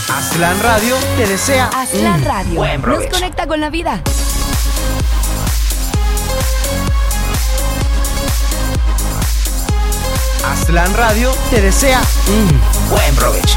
Aztlán Radio te desea Aztlán Radio buen provecho. nos conecta con la vida. Aztlán Radio te desea buen provecho.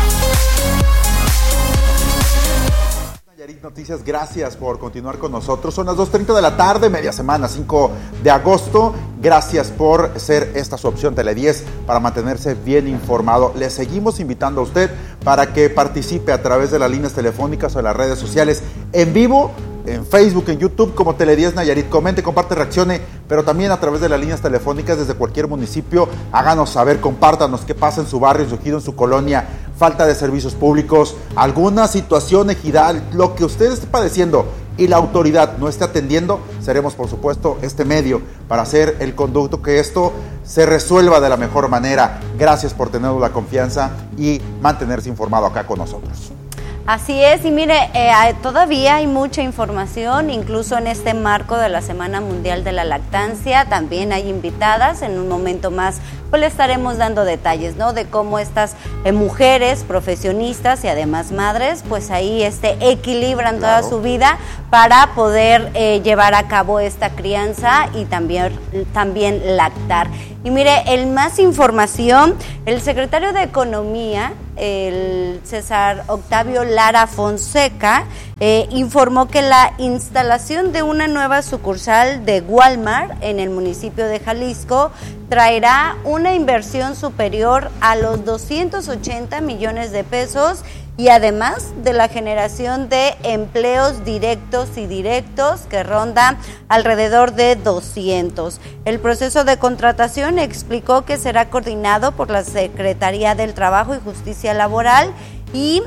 Nayarit Noticias, gracias por continuar con nosotros. Son las 2:30 de la tarde, media semana, 5 de agosto. Gracias por ser esta su opción Tele10 para mantenerse bien informado. Le seguimos invitando a usted para que participe a través de las líneas telefónicas o de las redes sociales en vivo, en Facebook, en YouTube como Tele10 Nayarit. Comente, comparte, reaccione, pero también a través de las líneas telefónicas desde cualquier municipio. Háganos saber, compártanos qué pasa en su barrio, en su ejido, en su colonia. Falta de servicios públicos, alguna situación ejidal, lo que usted esté padeciendo y la autoridad no esté atendiendo, seremos por supuesto este medio para hacer el conducto que esto se resuelva de la mejor manera. Gracias por tenernos la confianza y mantenerse informado acá con nosotros. Así es, y mire, todavía hay mucha información, incluso en este marco de la Semana Mundial de la Lactancia, también hay invitadas, en un momento más pues le estaremos dando detalles, ¿no?, de cómo estas mujeres profesionistas y además madres, pues ahí equilibran toda su vida para poder llevar a cabo esta crianza y también lactar. Y mire, en más información, el secretario de Economía, el César Octavio Lara Fonseca, informó que la instalación de una nueva sucursal de Walmart en el municipio de Jalisco traerá una inversión superior a los 280 millones de pesos y además de la generación de empleos directos y directos que ronda alrededor de 200. El proceso de contratación explicó que será coordinado por la Secretaría del Trabajo y Justicia Laboral y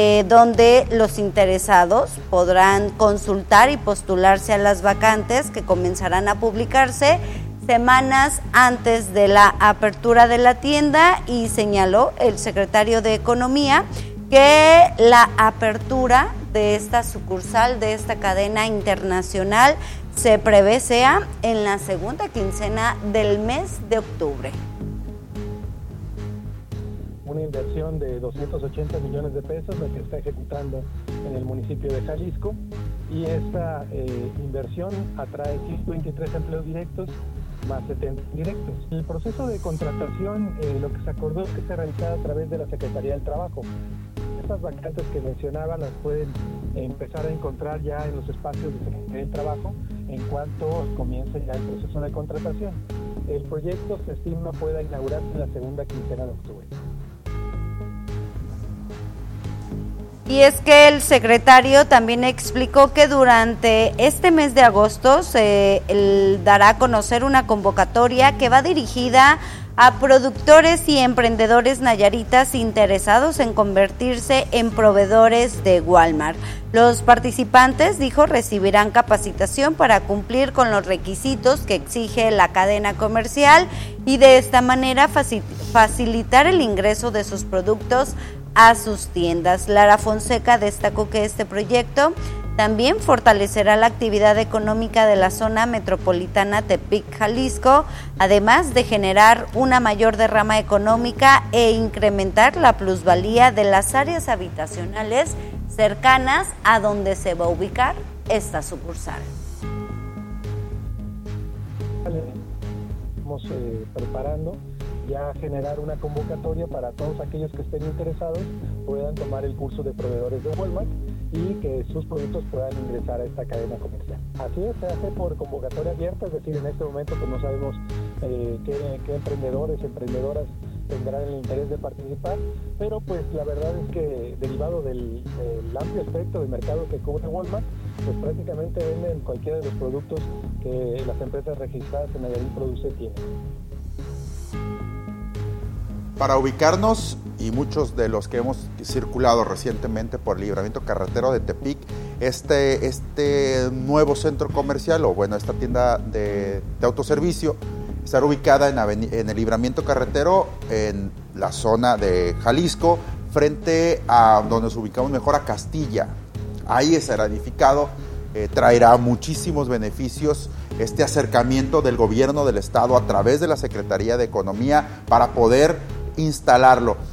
donde los interesados podrán consultar y postularse a las vacantes que comenzarán a publicarse semanas antes de la apertura de la tienda, y señaló el secretario de Economía que la apertura de esta sucursal, de esta cadena internacional, se prevé sea en la segunda quincena del mes de octubre. Una inversión de 280 millones de pesos, la que está ejecutando en el municipio de Jalisco, y esta inversión atrae 123 empleos directos más 70 indirectos. El proceso de contratación, lo que se acordó es que se realizara a través de la Secretaría del Trabajo. Estas vacantes que mencionaba las pueden empezar a encontrar ya en los espacios de Secretaría del Trabajo en cuanto comience ya el proceso de contratación. El proyecto se estima pueda inaugurarse en la segunda quincena de octubre. Y es que el secretario también explicó que durante este mes de agosto se dará a conocer una convocatoria que va dirigida a productores y emprendedores nayaritas interesados en convertirse en proveedores de Walmart. Los participantes, dijo, recibirán capacitación para cumplir con los requisitos que exige la cadena comercial y de esta manera facilitar el ingreso de sus productos a sus tiendas. Lara Fonseca destacó que este proyecto también fortalecerá la actividad económica de la zona metropolitana Tepic, Jalisco, además de generar una mayor derrama económica e incrementar la plusvalía de las áreas habitacionales cercanas a donde se va a ubicar esta sucursal. Estamos preparando ya generar una convocatoria para todos aquellos que estén interesados puedan tomar el curso de proveedores de Walmart y que sus productos puedan ingresar a esta cadena comercial. Así es, se hace por convocatoria abierta, es decir, en este momento pues no sabemos qué emprendedores, emprendedoras tendrán el interés de participar, pero pues la verdad es que derivado del amplio espectro de mercado que cubre Walmart, pues prácticamente venden cualquiera de los productos que las empresas registradas en Nayarit Produce tienen. Para ubicarnos, y muchos de los que hemos circulado recientemente por el libramiento carretero de Tepic, este nuevo centro comercial, o bueno, esta tienda de autoservicio, estará ubicada en el libramiento carretero, en la zona de Jalisco, frente a donde nos ubicamos mejor, a Castilla. Ahí será edificado, traerá muchísimos beneficios este acercamiento del gobierno del estado a través de la Secretaría de Economía para poder instalarlo.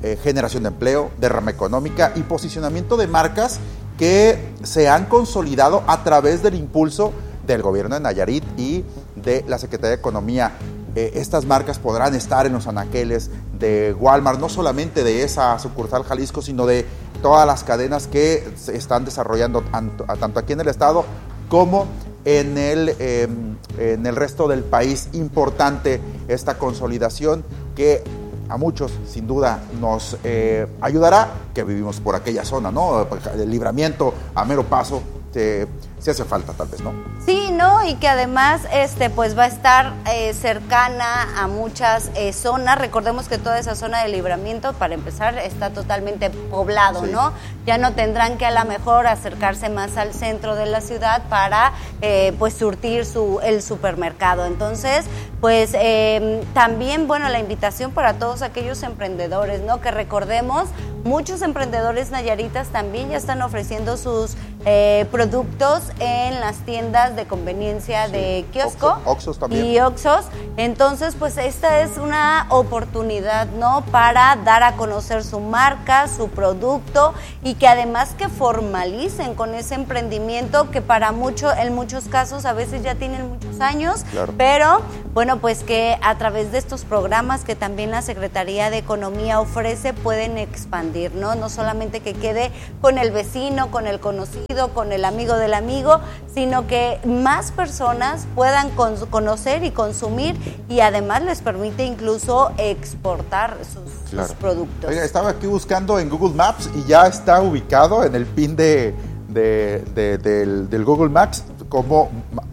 generación de empleo, derrama económica y posicionamiento de marcas que se han consolidado a través del impulso del gobierno de Nayarit y de la Secretaría de Economía. Estas marcas podrán estar en los anaqueles de Walmart, no solamente de esa sucursal Jalisco, sino de todas las cadenas que se están desarrollando tanto aquí en el estado como en el resto del país. Importante esta consolidación que a muchos sin duda nos ayudará, que vivimos por aquella zona, ¿no? El Libramiento, a mero paso, sí hace falta tal vez, ¿no? Sí, ¿no? Y que además pues va a estar cercana a muchas zonas. Recordemos que toda esa zona de Libramiento, para empezar, está totalmente poblado, sí, ¿no? Ya no tendrán que a lo mejor acercarse más al centro de la ciudad para pues surtir el supermercado. Entonces, pues también, bueno, la invitación para todos aquellos emprendedores, ¿no? Que recordemos, muchos emprendedores nayaritas también ya están ofreciendo sus productos en las tiendas de conveniencia, sí, de kiosco, Oxxos también. Y Oxxos. Entonces, pues esta es una oportunidad, ¿no? Para dar a conocer su marca, su producto, y que además que formalicen con ese emprendimiento que en muchos casos a veces ya tienen muchos años, claro, pero bueno, pues que a través de estos programas que también la Secretaría de Economía ofrece pueden expandir, ¿no? No solamente que quede con el vecino, con el conocido, con el amigo del amigo, sino que más personas puedan conocer y consumir, y además les permite incluso exportar sus productos. Oiga, estaba aquí buscando en Google Maps y ya está ubicado en el pin del Google Maps como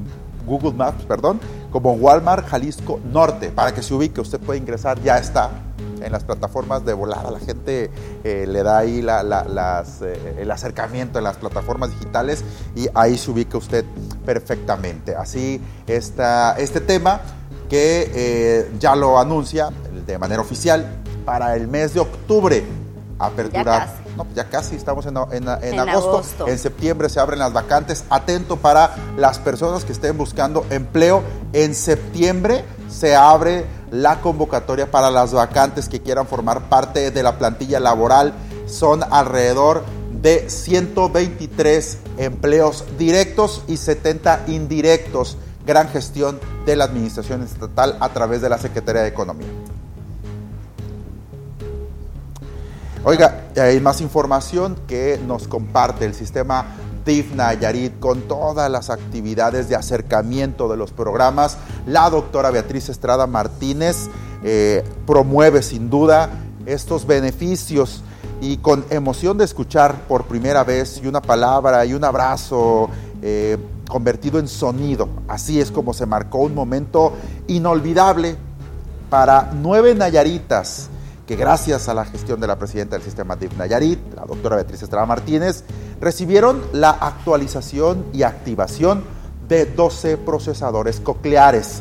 Walmart Jalisco Norte, para que se ubique. Usted puede ingresar, ya está en las plataformas de volada. La gente le da ahí el acercamiento en las plataformas digitales y ahí se ubica usted perfectamente. Así está este tema que ya lo anuncia de manera oficial para el mes de octubre. Apertura. Ya casi estamos en agosto. En septiembre se abren las vacantes. Atento para las personas que estén buscando empleo. En septiembre se abre la convocatoria para las vacantes que quieran formar parte de la plantilla laboral. Son alrededor de 123 empleos directos y 70 indirectos. Gran gestión de la administración estatal a través de la Secretaría de Economía. Oiga, hay más información que nos comparte el sistema DIF Nayarit con todas las actividades de acercamiento de los programas. La doctora Beatriz Estrada Martínez promueve sin duda estos beneficios, y con emoción de escuchar por primera vez y una palabra y un abrazo convertido en sonido. Así es como se marcó un momento inolvidable para 9 nayaritas que, gracias a la gestión de la presidenta del sistema DIF Nayarit, la doctora Beatriz Estrada Martínez, recibieron la actualización y activación de 12 procesadores cocleares,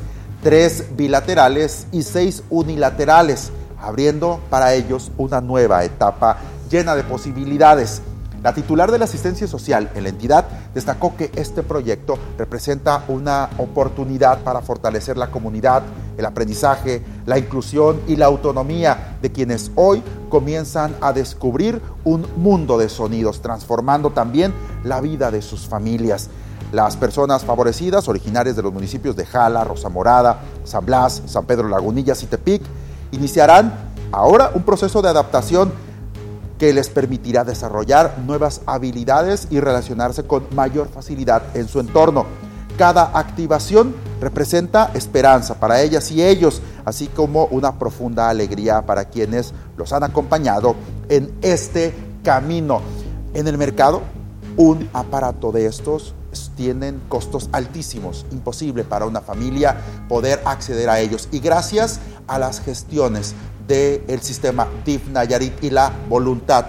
3 bilaterales y 6 unilaterales, abriendo para ellos una nueva etapa llena de posibilidades. La titular de la asistencia social en la entidad destacó que este proyecto representa una oportunidad para fortalecer la comunidad, el aprendizaje, la inclusión y la autonomía de quienes hoy comienzan a descubrir un mundo de sonidos, transformando también la vida de sus familias. Las personas favorecidas, originarias de los municipios de Jala, Rosa Morada, San Blas, San Pedro Lagunillas y Tepic, iniciarán ahora un proceso de adaptación que les permitirá desarrollar nuevas habilidades y relacionarse con mayor facilidad en su entorno. Cada activación representa esperanza para ellas y ellos, así como una profunda alegría para quienes los han acompañado en este camino. En el mercado, un aparato de estos tienen costos altísimos, imposible para una familia poder acceder a ellos, y gracias a las gestiones del sistema DIF Nayarit y la voluntad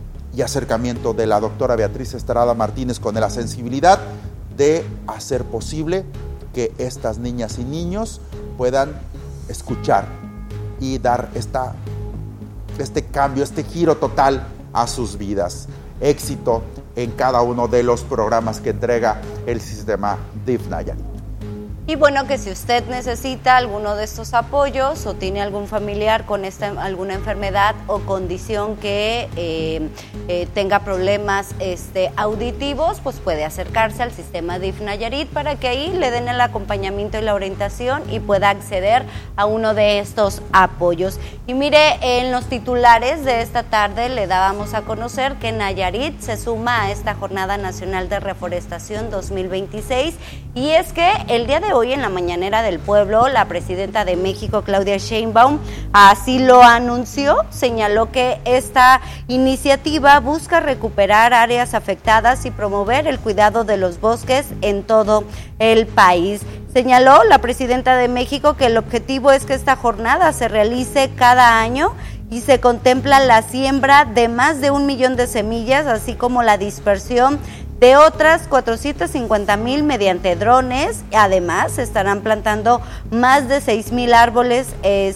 y acercamiento de la doctora Beatriz Estrada Martínez con la sensibilidad de hacer posible que estas niñas y niños puedan escuchar y dar este cambio, este giro total a sus vidas. Éxito en cada uno de los programas que entrega el sistema DIF Nayarit. Y bueno, que si usted necesita alguno de estos apoyos o tiene algún familiar con alguna enfermedad o condición que tenga problemas auditivos, pues puede acercarse al sistema DIF Nayarit para que ahí le den el acompañamiento y la orientación y pueda acceder a uno de estos apoyos. Y mire, en los titulares de esta tarde le dábamos a conocer que Nayarit se suma a esta Jornada Nacional de Reforestación 2026, y es que el día de hoy en la mañanera del pueblo, la presidenta de México, Claudia Sheinbaum, así lo anunció, señaló que esta iniciativa busca recuperar áreas afectadas y promover el cuidado de los bosques en todo el país. Señaló la presidenta de México que el objetivo es que esta jornada se realice cada año y se contempla la siembra de más de 1 millón de semillas, así como la dispersión de otras 450,000 mediante drones. Además, se estarán plantando más de 6,000 árboles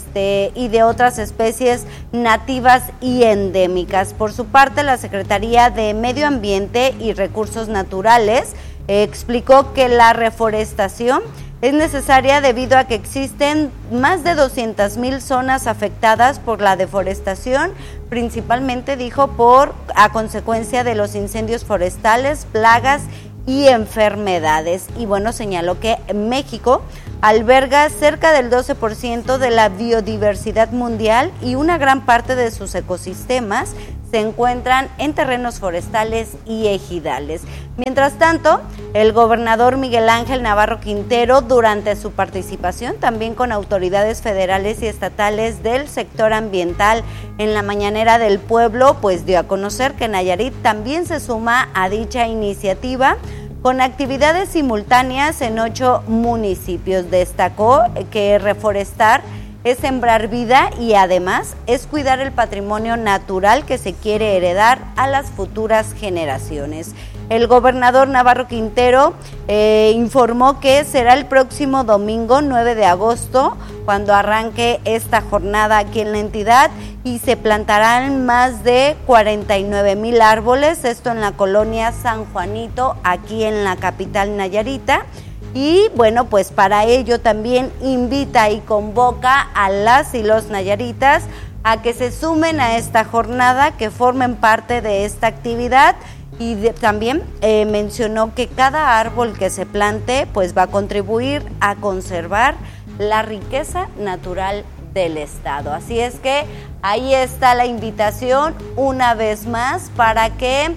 y de otras especies nativas y endémicas. Por su parte, la Secretaría de Medio Ambiente y Recursos Naturales explicó que la reforestación es necesaria debido a que existen más de 200,000 zonas afectadas por la deforestación, principalmente, dijo, a consecuencia de los incendios forestales, plagas y enfermedades. Y bueno, señaló que México alberga cerca del 12% de la biodiversidad mundial y una gran parte de sus ecosistemas se encuentran en terrenos forestales y ejidales. Mientras tanto, el gobernador Miguel Ángel Navarro Quintero, durante su participación también con autoridades federales y estatales del sector ambiental en la mañanera del pueblo, pues dio a conocer que Nayarit también se suma a dicha iniciativa con actividades simultáneas en 8 municipios. Destacó que reforestar es sembrar vida y además es cuidar el patrimonio natural que se quiere heredar a las futuras generaciones. El gobernador Navarro Quintero informó que será el próximo domingo 9 de agosto cuando arranque esta jornada aquí en la entidad y se plantarán más de 49,000 árboles, esto en la colonia San Juanito, aquí en la capital nayarita. Y bueno, pues para ello también invita y convoca a las y los nayaritas a que se sumen a esta jornada, que formen parte de esta actividad, y también mencionó que cada árbol que se plante pues va a contribuir a conservar la riqueza natural del estado. Así es que ahí está la invitación una vez más para que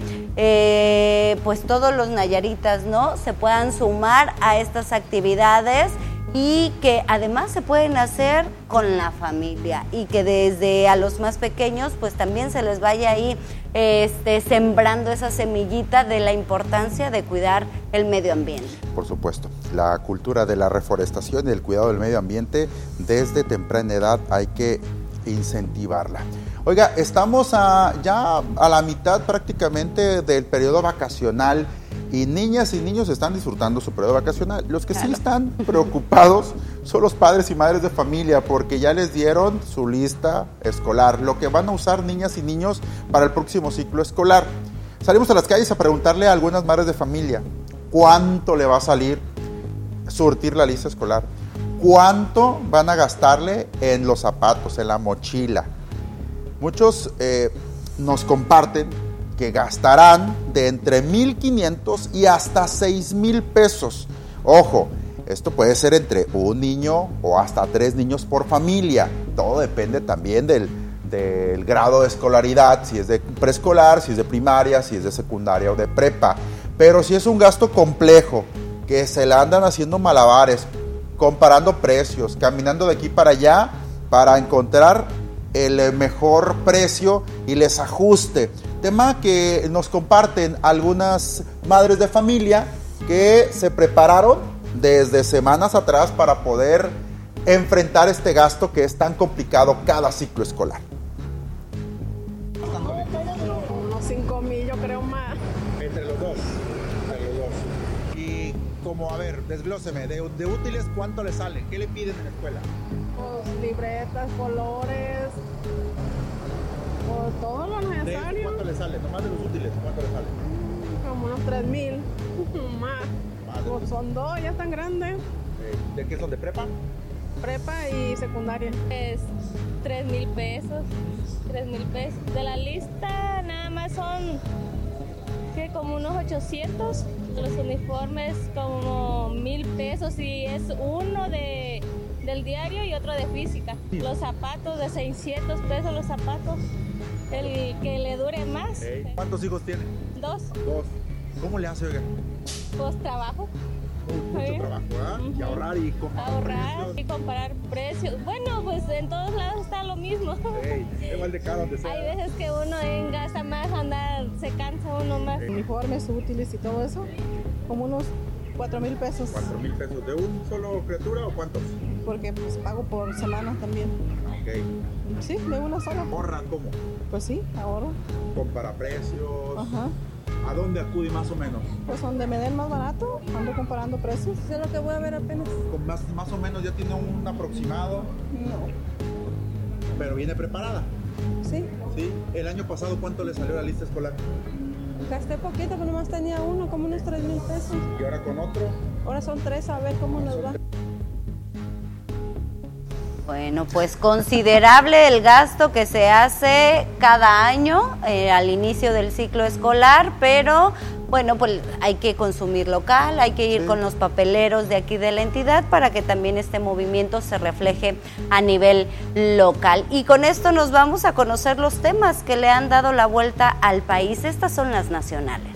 pues todos los nayaritas, ¿no?, se puedan sumar a estas actividades y que además se pueden hacer con la familia y que desde a los más pequeños pues también se les vaya ahí sembrando esa semillita de la importancia de cuidar el medio ambiente. Por supuesto, la cultura de la reforestación y el cuidado del medio ambiente desde temprana edad hay que incentivarla. Oiga, estamos ya a la mitad prácticamente del periodo vacacional y niñas y niños están disfrutando su periodo vacacional. Los que sí están preocupados son los padres y madres de familia porque ya les dieron su lista escolar, lo que van a usar niñas y niños para el próximo ciclo escolar. Salimos a las calles a preguntarle a algunas madres de familia cuánto le va a salir surtir la lista escolar, cuánto van a gastarle en los zapatos, en la mochila. Muchos nos comparten que gastarán de entre 1,500 y hasta 6,000 pesos. Ojo, esto puede ser entre un niño o hasta 3 niños por familia. Todo depende también del grado de escolaridad, si es de preescolar, si es de primaria, si es de secundaria o de prepa. Pero si es un gasto complejo, que se la andan haciendo malabares, comparando precios, caminando de aquí para allá para encontrar el mejor precio y les ajuste. Tema que nos comparten algunas madres de familia que se prepararon desde semanas atrás para poder enfrentar este gasto que es tan complicado cada ciclo escolar. Unos 5,000, yo creo más. Entre los dos. Y como, a ver, desglóseme, de útiles, ¿cuánto le sale? ¿Qué le piden en la escuela? Pues libretas, colores, pues todo lo necesario. ¿Cuánto le sale? Nomás de los útiles, ¿cuánto le sale? Como unos 3,000 más. Pues son 2, ya están grandes. ¿De qué son? ¿De prepa? Prepa y secundaria. Es 3,000 pesos. 3,000 pesos. De la lista nada más son que como unos 800. Los uniformes como 1,000 pesos y es uno del diario y otro de física. Los zapatos de 600 pesos los zapatos. El que le dure más. ¿Cuántos hijos tiene? 2. ¿Cómo le hace, oiga? Pues trabajo. Mucho trabajo, ¿ah? Y ahorrar y comparar precios. Y comparar precios. Bueno, pues en todos lados está lo mismo. Igual de caro donde sea. Hay veces que uno gasta más, se cansa uno más. Uniformes, útiles y todo eso, como unos 4,000 pesos. 4,000 pesos. ¿De un solo criatura o cuántos? Porque pues pago por semana también. Ok. Sí, de una sola. ¿Ahorran cómo? Pues sí, ahorro. Compara precios. Ajá. ¿A dónde acude más o menos? Pues donde me den más barato, ando comparando precios. Eso es lo que voy a ver apenas. Con más o menos ya tiene un aproximado, No. pero viene preparada. Sí, ¿Sí? ¿El año pasado cuánto le salió la lista escolar? gasté poquito, pero nomás tenía uno, como unos 3,000 pesos. ¿Y ahora con otro? Ahora son 3, a ver cómo nos va. Bueno, pues considerable el gasto que se hace cada año al inicio del ciclo escolar, pero bueno, pues hay que consumir local, hay que ir con los papeleros de aquí de la entidad para que también este movimiento se refleje a nivel local. Y con esto nos vamos a conocer los temas que le han dado la vuelta al país. Estas son las nacionales.